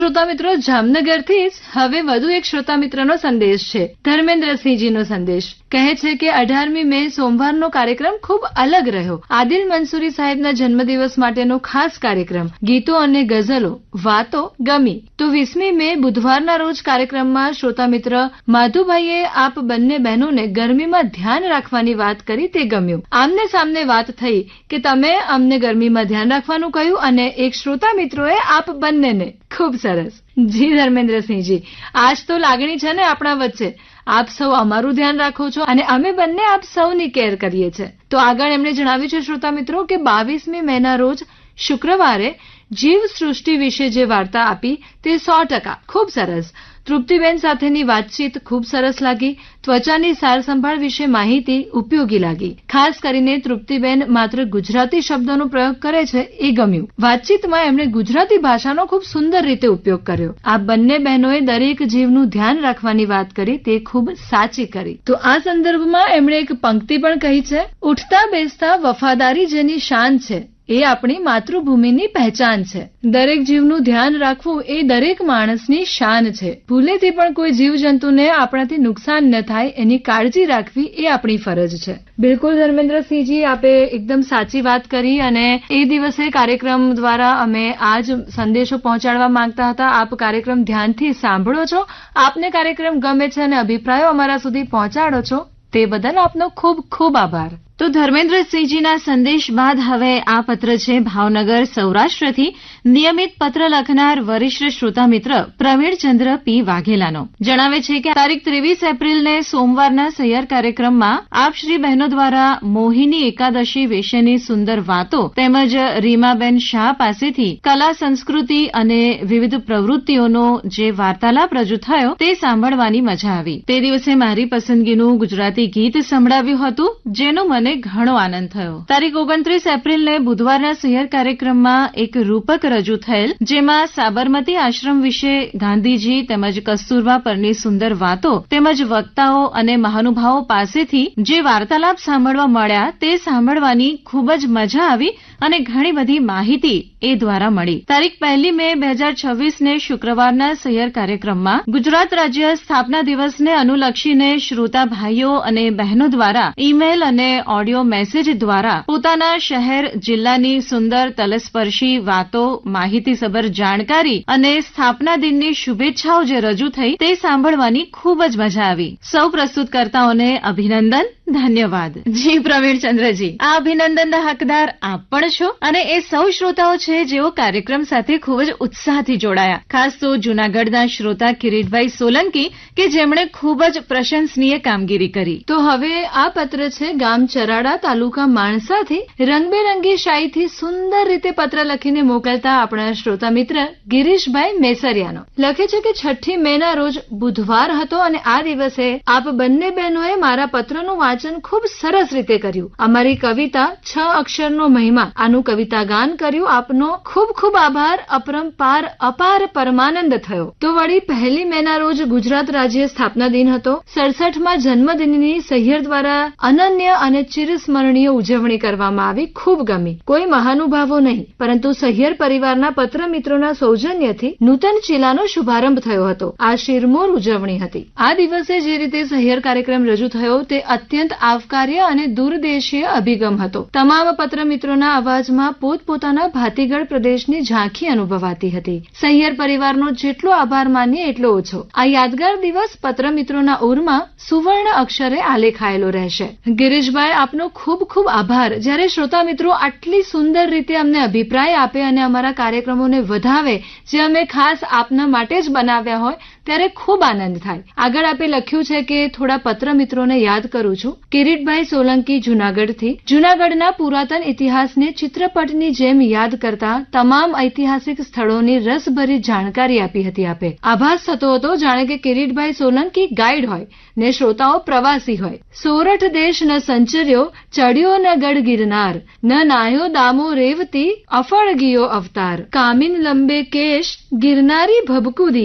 શ્રોતા મિત્રો, જામનગરથી જ હવે વધુ એક શ્રોતા મિત્રનો સંદેશ છે. ધર્મેન્દ્રસિંહજીનો સંદેશ કહે છે કે 18મી મે સોમવારનો કાર્યક્રમ ખૂબ અલગ રહ્યો. આદિલ મંસૂરી સાહેબના જન્મદિવસ માટેનો ખાસ કાર્યક્રમ, ગીતો અને ગઝલો, વાતો ગમી. તો 20મી મે બુધવારના રોજ કાર્યક્રમમાં શ્રોતા મિત્ર માધુભાઈએ આપ બંને બહેનોને ગરમીમાં ધ્યાન રાખવાની વાત કરી, તે ગમ્યું. આમને સામને વાત થઈ કે તમે અમને ગરમીમાં ધ્યાન રાખવાનું કહ્યું અને એક શ્રોતા મિત્રોએ આપ બંનેને. ખૂબ સરસ. જી ધર્મેન્દ્રસિંહજી, આજ તો લાગણી છે ને આપણા વચ્ચે. આપ સૌ અમારું ધ્યાન રાખો છો અને અમે બંને આપ સૌની કેર કરીએ છીએ. તો આગળ એમણે જણાવ્યું છે શ્રોતા મિત્રો કે 22મી મેના રોજ શુક્રવારે જીવ સૃષ્ટિ વિશે જે વાર્તા આપી તે 100% ખૂબ સરસ. તૃપ્તિબેન સાથેની વાતચીત ખૂબ સરસ લાગી. ત્વચાની સારસંભાળ વિશે માહિતી ઉપયોગી લાગી. ખાસ કરીને તૃપ્તિબેન માત્ર ગુજરાતી શબ્દોનો પ્રયોગ કરે છે એ ગમ્યું. વાતચીતમાં એમણે ગુજરાતી ભાષાનો ખૂબ સુંદર રીતે ઉપયોગ કર્યો. આ બંને બહેનોએ દરેક જીવનું ધ્યાન રાખવાની વાત કરી, તે ખૂબ સાચી કરી. તો આ સંદર્ભમાં એમણે એક પંક્તિ પણ કહી છે, ઉઠતા બેસતા વફાદારી જેની શાન છે એ આપણી માતૃભૂમિની પહેચાન છે. દરેક જીવનું ધ્યાન રાખવું એ દરેક માણસની શાન છે. ભૂલેથી પણ કોઈ જીવજંતુને આપણાથી નુકસાન ન થાય એની કાળજી રાખવી એ આપણી ફરજ છે. બિલકુલ ધર્મેન્દ્રસિંહજી, આપે એકદમ સાચી વાત કરી અને એ દિવસે કાર્યક્રમ દ્વારા અમે આ જ સંદેશો પહોંચાડવા માંગતા હતા. આપ કાર્યક્રમ ધ્યાનથી સાંભળો છો, આપને કાર્યક્રમ ગમે છે અને અભિપ્રાયો અમારા સુધી પહોંચાડો છો, તે બદલ આપનો ખૂબ ખૂબ આભાર. તો ધર્મેન્દ્રસિંહજીના સંદેશ બાદ હવે આ પત્ર છે ભાવનગર સૌરાષ્ટ્રથી નિયમિત પત્ર લખનાર વરિષ્ઠ શ્રોતા મિત્ર પ્રવીણચંદ્ર પી વાઘેલાનો. જણાવે છે કે તારીખ 23 એપ્રિલને સોમવારના સહિયાર કાર્યક્રમમાં આપ શ્રી બહેનો દ્વારા મોહિની એકાદશી વિશેની સુંદર વાતો તેમજ રીમાબેન શાહ પાસેથી કલા સંસ્કૃતિ અને વિવિધ પ્રવૃત્તિઓનો જે વાર્તાલાપ રજૂ થયો તે સાંભળવાની મજા આવી. તે દિવસે મારી પસંદગીનું ગુજરાતી ગીત સંભળાવ્યું હતું, જેનો મને ઘણો આનંદ થયો. તારીખ 29 એપ્રિલને બુધવારના સહિયાર કાર્યક્રમમાં એક રૂપક રજૂ થયેલ, જેમાં સાબરમતી આશ્રમ વિશે ગાંધીજી તેમજ કસ્તુરબા પરની સુંદર વાતો તેમજ વક્તાઓ અને મહાનુભાવો પાસેથી જે વાર્તાલાપ સાંભળવા મળ્યા તે સાંભળવાની ખૂબ જ મજા આવી અને ઘણી બધી માહિતી એ દ્વારા મળી. તારીખ 1 મે 2026ને શુક્રવારના સહિયાર કાર્યક્રમમાં ગુજરાત રાજ્ય સ્થાપના દિવસને અનુલક્ષીને શ્રોતા ભાઈઓ અને બહેનો દ્વારા ઈમેલ અને ઓડિયો મેસેજ દ્વારા પોતાના શહેર જિલ્લાની સુંદર તલસ્પર્શી વાતો, માહિતીસભર જાણકારી અને સ્થાપના દિનની શુભેચ્છાઓ જે રજૂ થઈ તે સાંભળવાની ખૂબ જ મજા આવી. સૌ પ્રસ્તુતકર્તાઓને અભિનંદન, ધન્યવાદ. જી પ્રવીણચંદ્રજી, આ અભિનંદનના હકદાર આપ પણ છો અને એ સૌ શ્રોતાઓ છે જેઓ કાર્યક્રમ સાથે ખૂબ જ ઉત્સાહથી જોડાયા. ખાસ તો જૂનાગઢના શ્રોતા કિરીટભાઈ સોલંકી કે જેમણે ખૂબ જ પ્રશંસનીય કામગીરી કરી. તો હવે આ પત્ર છે ગામ ચરાડા તાલુકા માણસાથી રંગબેરંગી શાહીથી સુંદર રીતે પત્ર લખીને મોકલતા આપણા શ્રોતા મિત્ર ગિરીશભાઈ મેસરિયાનો. લખે છે કે 6 મેના રોજ બુધવાર હતો અને આ દિવસે આપ બંને બહેનોએ મારા પત્રનું વાંચન ખૂબ સરસ રીતે કર્યું. અમારી કવિતા 6 અક્ષરનો મહિમા, આનું કવિતા ગાન કર્યું. આપનો ખૂબ ખૂબ આભાર. અપરંપાર અપાર પરમાનંદ થયો. તો વળી 1 મેના રોજ ગુજરાત રાજ્ય સ્થાપના દિન હતો. 67માં જન્મદિનની સહિયર દ્વારા અનન્ય અને ચિરસ્મરણીય ઉજવણી કરવામાં આવી. ખૂબ ગમી. કોઈ મહાનુભાવો નહીં પરંતુ સહિયર પરિવારના પત્ર મિત્રોના સૌજન્યથી નૂતન ચિલાનો શુભારંભ થયો હતો. આ શિરમોર ઉજવણી હતી. આ દિવસે જે રીતે સહિયર કાર્યક્રમ રજૂ થયો તે અત્યંત આવકાર્ય અને દૂરદેશીય અભિગમ હતો. તમામ પત્ર મિત્રોના અવાજમાં પોતપોતાના ભાતીગળ પ્રદેશની ઝાંખી અનુભવાતી હતી. સહિયર પરિવારનો જેટલો આભાર માનીએ એટલો ઓછો. આ યાદગાર દિવસ પત્ર મિત્રોના ઉરમાં સુવર્ણ અક્ષરે આલેખાયેલો રહેશે. ગિરીશભાઈ, આપનો ખૂબ ખૂબ આભાર. જ્યારે શ્રોતા મિત્રો આટલી સુંદર રીતે અમને અભિપ્રાય આપે અને અમારા કાર્યક્રમોને વધાવે, જે અમે ખાસ આપના માટે જ બનાવ્યા હોય, ત્યારે ખૂબ આનંદ થાય. આગળ આપે લખ્યું છે કે થોડા પત્ર મિત્રોને યાદ કરું છું. કિરીટભાઈ સોલંકી જૂનાગઢથી જૂનાગઢના પુરાતન ઇતિહાસને ચિત્રપટની જેમ યાદ કરતા તમામ ઐતિહાસિક સ્થળોની રસભરી જાણકારી આપી હતી. આપે આભાસ થતો હતો જાણે કે કિરીટભાઈ સોલંકી ગાઈડ હોય ને શ્રોતાઓ પ્રવાસી હોય. સોરઠ દેશ ન સંચર્યો, ચડ્યો ન ગઢ ગિરનાર, ન નાયો દામો રેવતી, અફળ ગયો અવતાર, કામિન લંબે કેશ ગિરનારી ભબકુ દિયે,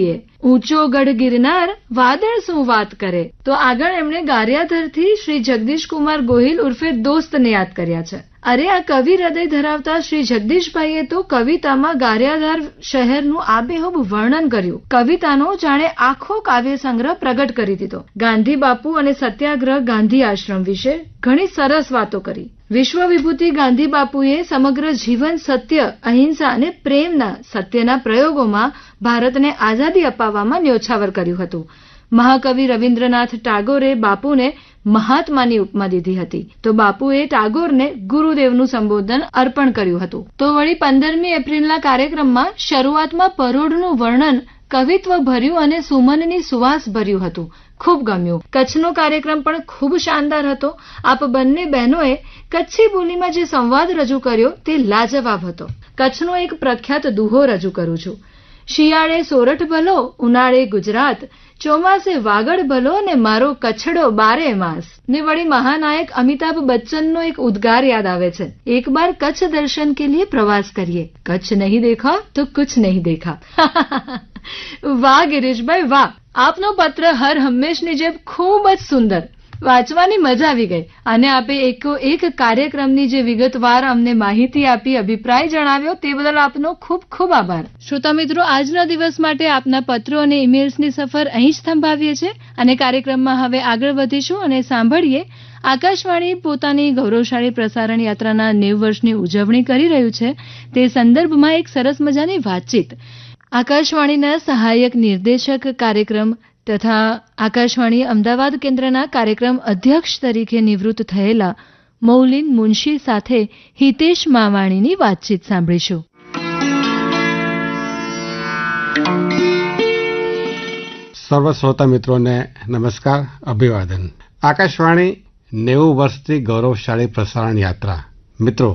ઊંચો ગઢ ગિરનાર વાદળ શું વાત કરે. તો આગળ એમણે ગારિયાધારથી શ્રી જગદીશકુમાર ગોહિલ ઉર્ફે દોસ્તને યાદ કર્યા છે. અરે આ કવિ હૃદય ધરાવતા શ્રી જગદીશભાઈએ તો કવિતામાં ગારિયાધાર શહેરનું આબેહૂબ વર્ણન કર્યું. કવિતાનો જાણે આખો કાવ્ય સંગ્રહ પ્રગટ કરી દીધો. ગાંધી બાપુ અને સત્યાગ્રહ ગાંધી આશ્રમ વિશે ઘણી સરસ વાતો કરી. વિશ્વ વિભૂતિ ગાંધી બાપુએ સમગ્ર જીવન સત્ય, અહિંસા અને પ્રેમના સત્યના પ્રયોગોમાં ભારતને આઝાદી અપાવવામાં ન્યોછાવર કર્યું હતું. મહાકવિ રવિન્દ્રનાથ ટાગોરે બાપુને મહાત્માની ઉપમા દીધી હતી. તો બાપુએ ટાગોરને ગુરુદેવનું સંબોધન અર્પણ કર્યું હતું. તો વળી 15મી એપ્રિલના કાર્યક્રમમાં શરૂઆતમાં પરોઢનું વર્ણન કવિત્વ ભર્યું અને સુમનની સુવાસ ભર્યું હતું. ખૂબ ગમ્યું. કચ્છનો કાર્યક્રમ પણ ખૂબ શાનદાર હતો. આપ બંને બહેનોએ કચ્છી બોલીમાં જે સંવાદ રજૂ કર્યો તે લાજવાબ હતો. કચ્છનો એક પ્રખ્યાત દુહો રજૂ કરું છું. શિયાળે સોરઠ ભલો, ઉનાળે ગુજરાત, ચોમાસે વાગડ ભલો ને મારો કચ્છડો બારે માસ. ને વળી મહાનાયક અમિતાભ બચ્ચનનો એક ઉદ્ગાર યાદ આવે છે. એક બાર કચ્છ દર્શન કે લીએ પ્રવાસ કરીએ, કચ્છ નહીં દેખા તો કુછ નહીં દેખા. વાહ ગિરીશભાઈ વાહ, આપનો પત્ર હર હંમેશની જેમ ખૂબ જ સુંદર. વાંચવાની મજા આવી ગઈ. અને આપે એક કાર્યક્રમની જે વિગતવાર અમને માહિતી આપી, અભિપ્રાય જણાવ્યો તે બદલ આપનો ખૂબ ખૂબ આભાર. શ્રોતા મિત્રો, આજના દિવસ માટે આપના પત્રો અને ઈમેલ્સની સફર અહીં જ થંભાવીએ છીએ અને કાર્યક્રમમાં હવે આગળ વધીશું અને સાંભળીએ આકાશવાણી પોતાની ગૌરવશાળી પ્રસારણ યાત્રાના 90 વર્ષની ઉજવણી કરી રહ્યું છે તે સંદર્ભમાં એક સરસ મજાની વાતચીત આકાશવાણીના સહાયક નિર્દેશક કાર્યક્રમ તથા આકાશવાણી અમદાવાદ કેન્દ્રના કાર્યક્રમ અધ્યક્ષ તરીકે નિવૃત્ત થયેલા મૌલિન મુનશી સાથે હિતેશ માવાણીની વાતચીત સાંભળીશું. સર્વ શ્રોતા મિત્રોને નમસ્કાર, અભિવાદન. આકાશવાણી 90 વર્ષથી ગૌરવશાળી પ્રસારણ યાત્રા. મિત્રો,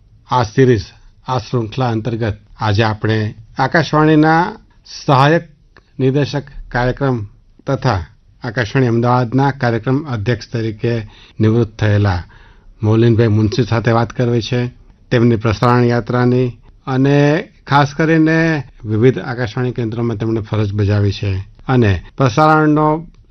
આ સિરીઝ, આ શૃંખલા અંતર્ગત આજે આપણે આકાશવાણીના સહાયક નિર્દેશક કાર્યક્રમ તથા આકાશવાણી અમદાવાદના કાર્યક્રમ અધ્યક્ષ તરીકે નિવૃત્ત થયેલા મૌલિનભાઈ મુનશી સાથે વાત કરવી છે. તેમની પ્રસારણ યાત્રાની અને ખાસ કરીને વિવિધ આકાશવાણી કેન્દ્રોમાં તેમણે ફરજ બજાવી છે અને પ્રસારણનો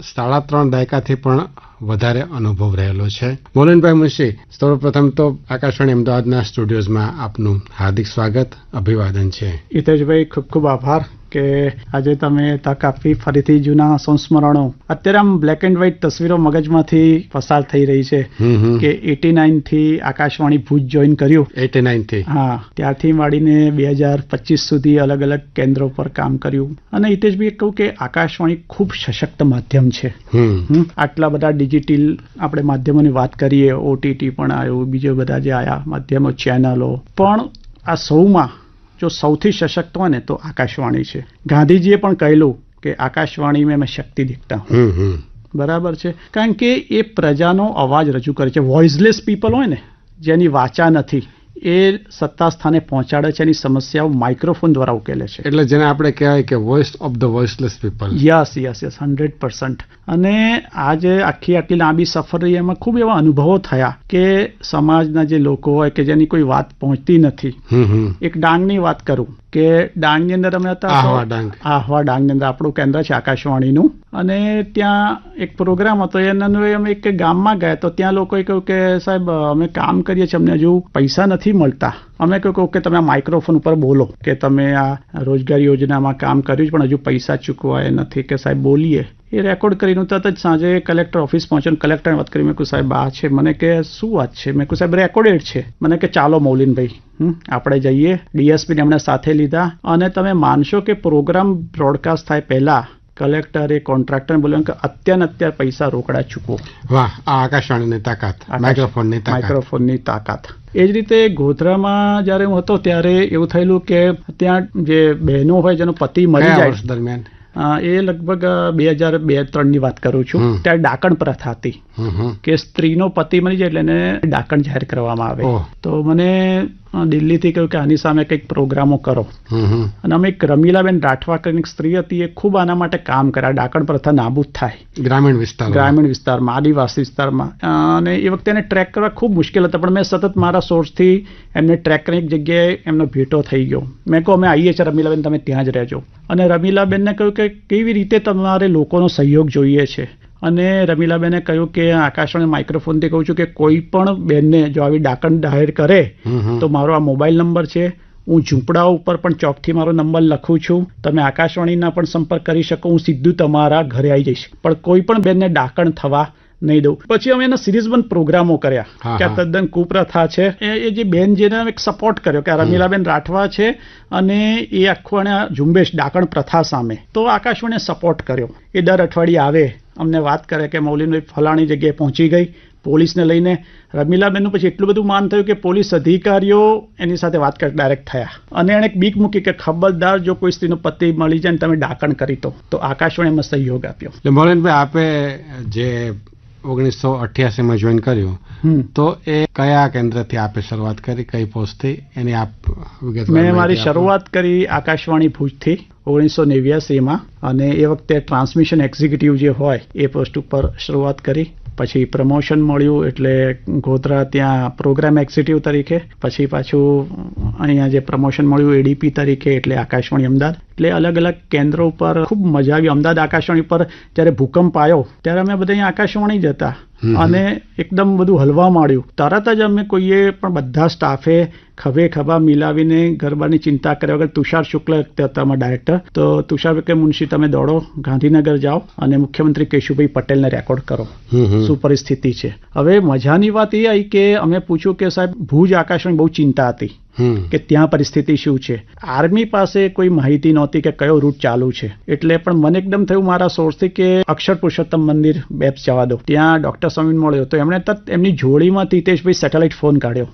3.5 દાયકાથી પણ વધારે અનુભવ રહેલો છે. મૌલિનભાઈ મુનશી, સૌપ્રથમ તો આકાશવાણી અમદાવાદના સ્ટુડિયોઝમાં આપનું હાર્દિક સ્વાગત, અભિવાદન છે. હિતેશભાઈ, ખૂબ ખૂબ આભાર કે આજે તમે તક આપી ફરીથી જૂના સંસ્મરણો. અત્યારે આમ બ્લેક એન્ડ વ્હાઇટ તસવીરો મગજમાંથી પસાર થઈ રહી છે કે 89 થી આકાશવાણી ભુજ જોઈન કર્યું. 89 થી? હા, ત્યારથી માંડીને 2025 સુધી અલગ અલગ કેન્દ્રો પર કામ કર્યું. અને હિતેશભાઈ કહું કે આકાશવાણી ખૂબ સશક્ત માધ્યમ છે. આટલા બધા ડિજિટલ આપણે માધ્યમોની વાત કરીએ, OTT પણ આવ્યું, બીજા બધા જે આયા માધ્યમો, ચેનલો, પણ આ સૌમાં જો સૌથી સશક્ત હોય ને તો આકાશવાણી છે. ગાંધીજીએ પણ કહેલું કે આકાશવાણી મેં શક્તિ દેખતા હું. બરાબર છે, કારણ કે એ પ્રજાનો અવાજ રજૂ કરે છે. વોઇસલેસ પીપલ હોય ને, જેની વાચા નથી, એ સત્તા સ્થાને પહોંચાડે છે, એની સમસ્યાઓ માઇક્રોફોન દ્વારા ઉકેલે છે. એટલે જેને આપણે કહેવાય કે voice of the વોઇસલેસ people. Yes 100%. અને આજે આટલી લાંબી સફર રહી, એમાં ખૂબ એવા અનુભવો થયા કે સમાજના જે લોકો હોય કે જેની કોઈ વાત પહોંચતી નથી. એક ડાંગની વાત કરું કે ડાંગની અંદર અમે હતા, આહવા ડાંગની અંદર આપણું કેન્દ્ર છે આકાશવાણીનું, અને ત્યાં એક પ્રોગ્રામ હતો. એના અમે એક ગામમાં ગયા તો ત્યાં લોકોએ કહ્યું કે સાહેબ અમે કામ કરીએ છીએ, અમને હજુ પૈસા નથી મળતા. અમે કહ્યું કે તમે આ માઇક્રોફોન ઉપર બોલો કે તમે આ રોજગાર યોજનામાં કામ કર્યું પણ હજુ પૈસા ચૂકવાય નથી, કે સાહેબ બોલીએ. એ રેકોર્ડ કરીને તરત જ સાંજે કલેક્ટર ઓફિસ પહોંચ્યો, કલેક્ટરને વાત કરી. મેં કહ્યું સાહેબ આ છે. મને કે શું વાત છે? મેં કહ્યું સાહેબ રેકોર્ડેડ છે. મને કે ચાલો મૌલિનભાઈ, આપણે જઈએ. DSPને એમણે સાથે લીધા અને તમે માનશો કે પ્રોગ્રામ બ્રોડકાસ્ટ થાય પહેલા કલેક્ટરે કોન્ટ્રાક્ટરને બોલ્યું કે અત્યારે પૈસા રોકડા ચૂકવો. વાહ, આ આકાશવાણીની તાકાત, માઇક્રોફોનની તાકાત. એ જ રીતે ગોધરામાં જયારે હું હતો ત્યારે એવું થયેલું કે ત્યાં જે બહેનો હોય જેનો પતિ મરી જાય દરમિયાન, એ લગભગ 2002-03 ની વાત કરું છું, ત્યારે ડાકણ પ્રથા હતી કે સ્ત્રીનો પતિ મરી જાય એટલે એને ડાકણ જાહેર કરવામાં આવે. તો મને દિલ્હીથી કહ્યું કે આની સામે કંઈક પ્રોગ્રામો કરો. અને અમે એક રમીલાબેન રાઠવા કરીને સ્ત્રી હતી, એ ખૂબ આના માટે કામ કર્યા, ડાકણ પ્રથા નાબૂદ થાય ગ્રામીણ વિસ્તારમાં, આદિવાસી વિસ્તારમાં. અને એ વખતે એને ટ્રેક કરવા ખૂબ મુશ્કેલ હતા, પણ મેં સતત મારા સોર્સથી એમને ટ્રેક કરીને એક જગ્યાએ એમનો ભેટો થઈ ગયો. મેં કહું અમે આવીએ છીએ રમીલાબેન, તમે ત્યાં જ રહેજો. અને રમીલાબેનને કહ્યું કે કેવી રીતે તમારે લોકોનો સહયોગ જોઈએ છે. અને રમીલાબેને કહ્યું કે આકાશવાણી માઇક્રોફોનથી કહું છું કે કોઈ પણ બેનને જો આવી ડાકણ જાહેર કરે તો મારો આ મોબાઈલ નંબર છે, હું ઝૂંપડાઓ ઉપર પણ ચોકથી મારો નંબર લખું છું, તમે આકાશવાણીના પણ સંપર્ક કરી શકો, હું સીધું તમારા ઘરે આવી જઈશ, પણ કોઈ પણ બેનને ડાકણ થવા નહીં દઉં. પછી અમે એના સિરીઝબંધ પ્રોગ્રામો કર્યા કે આ તદ્દન કુપ્રથા છે. એ જે બેન જેને એક સપોર્ટ કર્યો કે રમીલાબેન રાઠવા છે અને એ આખું ઝુંબેશ ડાકણ પ્રથા સામે, તો આકાશવાણીએ સપોર્ટ કર્યો. એ દર અઠવાડિયે આવે, અમને વાત કરે કે મૌલીનભાઈ ફલાણી જગ્યાએ પહોંચી ગઈ, પોલીસને લઈને. રમીલાબેનનું પછી એટલું બધું માન થયું કે પોલીસ અધિકારીઓ એની સાથે વાત કરી ડાયરેક્ટ થયા, અને એણે એક બીક મૂકી કે ખબરદાર જો કોઈ સ્ત્રીનો પતિ મળી જાય ને તમે ડાકણ કરી તો આકાશવાણી એમાં સહયોગ આપ્યો. મૌલીનભાઈ, આપે જે 1988માં જોઈન કર્યું, તો એ કયા કેન્દ્રથી આપે શરૂઆત કરી, કઈ પોસ્ટથી? એની આપ મેં મારી શરૂઆત કરી આકાશવાણી ભુજથી 1989માં, અને એ વખતે ટ્રાન્સમિશન એક્ઝિક્યુટિવ જે હોય એ પોસ્ટ ઉપર શરૂઆત કરી. પછી પ્રમોશન મળ્યું એટલે ગોધરા ત્યાં પ્રોગ્રામ એક્ઝિક્યુટિવ તરીકે, પછી પાછું અહીંયા જે પ્રમોશન મળ્યું એડીપી તરીકે એટલે આકાશવાણી અમદાવાદ. એટલે અલગ અલગ કેન્દ્રો ઉપર ખૂબ મજા આવી. અમદાવાદ આકાશવાણી પર જ્યારે ભૂકંપ આવ્યો ત્યારે અમે બધા અહીંયા આકાશવાણી જ હતા, અને એકદમ બધું હલવા માંડ્યું. તરત જ અમે કોઈએ પણ બધા સ્ટાફે ખભે ખભા મિલાવીને ગરબાની ચિંતા કર્યા વગર, તુષાર શુક્લ હતા ડાયરેક્ટર, તો તુષાર કે મુનશી તમે દોડો ગાંધીનગર જાઓ અને મુખ્યમંત્રી કેશુભાઈ પટેલને રેકોર્ડ કરો શું પરિસ્થિતિ છે. હવે મજાની વાત એ આવી કે અમે પૂછ્યું કે સાહેબ ભુજ આકાશવાણી બહુ ચિંતા હતી કે ત્યાં પરિસ્થિતિ શું છે. આર્મી પાસે કોઈ માહિતી નહોતી કે કયો રૂટ ચાલુ છે. એટલે પણ મને એકદમ થયું મારા સોર્સથી કે અક્ષર પુરુષોત્તમ મંદિર બેપ્સ જવા દો. ત્યાં ડોક્ટર સ્વામી મળ્યો તો એમણે તરત એમની જોડીમાંથી હિતેશભાઈ સેટેલાઇટ ફોન કાઢ્યો,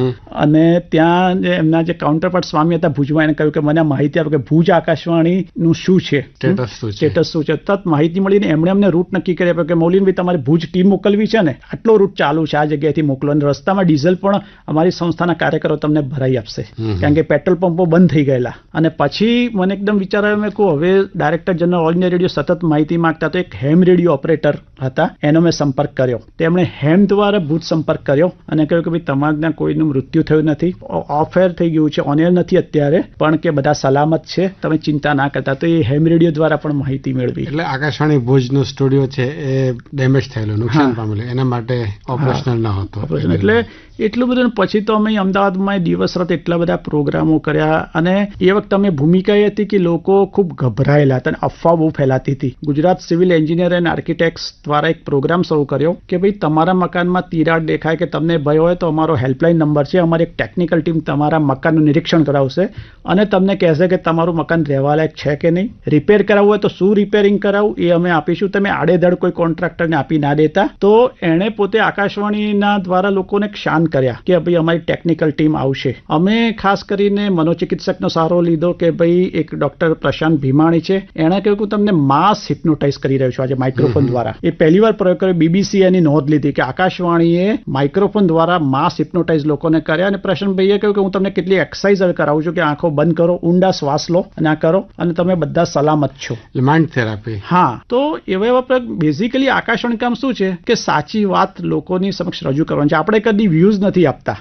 અને ત્યાં એમના જે કાઉન્ટરપાર્ટ સ્વામી હતા ભુજમાં, એને કહ્યું કે મને માહિતી આપો કે ભુજ આકાશવાણીનું શું છે, સ્ટેટસ શું છે. તરત માહિતી મળીને એમણે અમને રૂટ નક્કી કરી આપ્યો કે મૌલીનભાઈ તમારે ભુજ ટીમ મોકલવી છે ને, આટલો રૂટ ચાલુ છે, આ જગ્યાએથી મોકલો, અને રસ્તામાં ડીઝલ પણ અમારી સંસ્થાના કાર્યકરો તમને ભરાઈ આપશે, કારણ કે પેટ્રોલ પંપો બંધ થઈ ગયેલા. અને પછી મને એકદમ વિચાર આવ્યો, મેં કહું હવે director general all India radio સતત માહિતી માંગતા, તો એક હેમ રેડિયો ઓપરેટર હતા, એનો મેં સંપર્ક કર્યો. તેમણે હેમ દ્વારા ભુજ સંપર્ક કર્યો અને કહ્યું કે ભાઈ તમારે ત્યાં કોઈનું મૃત્યુ થયું નથી, ઓફ એર થઈ ગયું છે, ઓન એર નથી અત્યારે, પણ કે બધા સલામત છે, તમે ચિંતા ના કરતા. તો એ હેમ રેડિયો દ્વારા પણ માહિતી મેળવી. એટલે આકાશવાણી ભુજનો સ્ટુડિયો છે એ ડેમેજ થયેલો, નુકસાન પામેલું, એના માટે ઓપરેશનલ ન હતો. એટલે એટલું બધું. પછી તો અમે અમદાવાદમાં દિવસ રાત એટલા બધા પ્રોગ્રામો કર્યા, અને એ વખતે અમે ભૂમિકા એ હતી કે લોકો ખૂબ ગભરાયેલા હતા અને અફવા બહુ ફેલાતી હતી. Gujarat civil engineer and architects દ્વારા એક પ્રોગ્રામ શરૂ કર્યો કે ભાઈ તમારા મકાનમાં તિરાડ દેખાય કે તમને ભય હોય તો અમારો હેલ્પલાઇન નંબર છે, અમારી એક ટેકનિકલ ટીમ તમારા મકાનનું નિરીક્ષણ કરાવશે અને તમને કહેશે કે તમારું મકાન રહેવા લાયક છે કે નહીં, રિપેર કરાવવું હોય તો શું રિપેરિંગ કરાવવું એ અમે આપીશું, તમે આડેધડ કોઈ કોન્ટ્રાક્ટરને આપી ના દેતા. તો એણે પોતે આકાશવાણીના દ્વારા લોકોને શાંત કર્યા કે ભાઈ અમારી ટેકનિકલ ટીમ આવશે. અમે ખાસ કરીને મનોચિકિત્સકનો સહારો લીધો કે ભાઈ એક ડોક્ટર પ્રશાંત ભીમાણી છે, એણે કહ્યું કે તમને માસ હિપ્નોટાઇઝ કરી રહ્યો છું આજે માઇક્રોફોન દ્વારા. એ પહેલીવાર પ્રયોગ કર્યો. બીબીસી એની નોંધ લીધી કે આકાશવાણીએ માઇક્રોફોન દ્વારા માસ હિપ્નોટાઇઝ લોકોને કર્યા. અને પ્રશાંતભાઈએ કહ્યું કે હું તમને કેટલી એક્સરસાઇઝ કરાવું છું કે આંખો બંધ કરો, ઊંડા શ્વાસ લો અને આ કરો, અને તમે બધા સલામત છો. Mind therapy. હા, તો એવા પ્રયોગ. બેઝિકલી આકાશવાણી કામ શું છે કે સાચી વાત લોકોની સમક્ષ રજૂ કરવાની છે. આપણે કદી વ્યૂઝ નથી આપતા,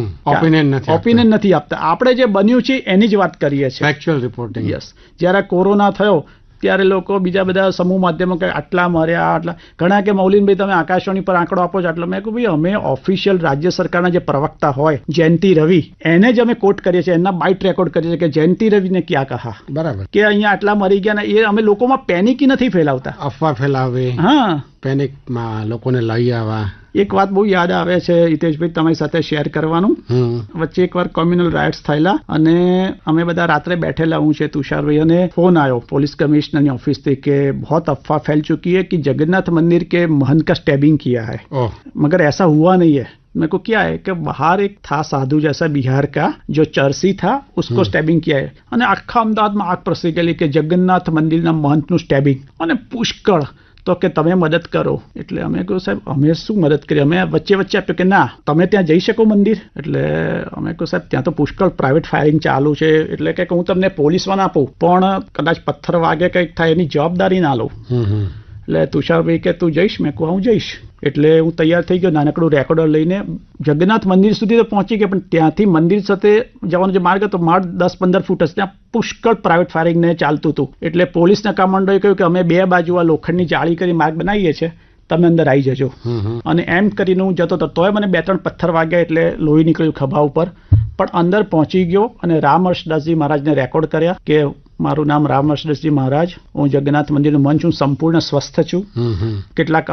ઓપિનિયન નથી આપતા, આપણે જે બન્યું છે એની જ વાત કરીએ છીએ, ફેક્ચ્યુઅલ રિપોર્ટિંગ. યસ. જ્યારે કોરોના થયો ત્યારે લોકો બીજા બધા સમૂહ માધ્યમો કે આટલા મર્યા, આટલા ઘણા કે મૌલીનભાઈ તમે આકાશવાણી પર આંકડો આપો છો આટલો. મેં કહ્યું ભાઈ અમે ઓફિશિયલ રાજ્ય સરકારના જે પ્રવક્તા હોય જયંતિ રવિ, એને જ અમે કોટ કરીએ છીએ, એના બાઇટ રેકોર્ડ કરીએ છીએ કે જયંતિ રવિને ક્યાં કહા, બરાબર, કે અહીંયા આટલા મરી ગયા ને. એ અમે લોકોમાં પેનિકી નથી ફેલાવતા, અફવા ફેલાવે, હા, પેનિકમાં લોકોને લઈ આવવા. એક વાત બહુ યાદ આવે છે હિતેશભાઈ તમારી સાથે શેર કરવાનું. વચ્ચે એકવાર કોમ્યુનલ રાઇટ્સ થયેલા અને અમે બધા રાત્રે બેઠેલા, હું છે તુષારભાઈ, અને ફોન આવ્યો પોલીસ કમિશ્નરની ઓફિસથી કે बहुत अफवाह फैल चुकी है कि जगन्नाथ मंदिर के महंत का स्टैबिंग किया है, मगर ऐसा हुआ नहीं है. मेरे को क्या है कि बाहर एक था साधु जैसा बिहार का जो चर्सी था, उसको स्टैबिंग किया है. અને આખા અમદાવાદમાં આગ પ્રસરી ગયેલી કે જગન્નાથ મંદિરના મહંતનું સ્ટેબિંગ, અને પુષ્કળ તો કે તમે મદદ કરો. એટલે અમે કહ્યું સાહેબ અમે શું મદદ કરી, અમે વચ્ચે આપ્યું કે ના તમે ત્યાં જઈ શકો મંદિર. એટલે અમે કહ્યું સાહેબ ત્યાં તો પુષ્કળ પ્રાઇવેટ ફાયરિંગ ચાલુ છે, એટલે કે હું તમને પોલીસમાં આપું પણ કદાચ પથ્થર વાગે કંઈક થાય એની જવાબદારી ના લઉં. એટલે તુષારભાઈ કે તું જઈશ? મેં કહું હું જઈશ. એટલે હું તૈયાર થઈ ગયો, નાનકડું રેકોર્ડર લઈને જગન્નાથ મંદિર સુધી તો પહોંચી ગયા, પણ ત્યાંથી મંદિર સાથે જવાનો જે માર્ગ હતો માર્ગ 10-15 ફૂટ જ, ત્યાં પુષ્કળ પ્રાઇવેટ ફાયરિંગને ચાલતું હતું. એટલે પોલીસના કમાન્ડોએ કહ્યું કે અમે 2 બાજુ આ લોખંડની જાળી કરી માર્ગ બનાવીએ છીએ, તમે અંદર આવી જજો. અને એમ કરીને હું જતો હતો, તોય મને 2-3 પથ્થર વાગ્યા એટલે લોહી નીકળ્યું ખભા ઉપર. પણ અંદર પહોંચી ગયો અને રામહર્ષદાસજી મહારાજને રેકોર્ડ કર્યા કે મારું નામ રામહર્ષદાસજી મહારાજ, હું જગન્નાથ મંદિરનું મંચ છું, સંપૂર્ણ સ્વસ્થ છું. કેટલાક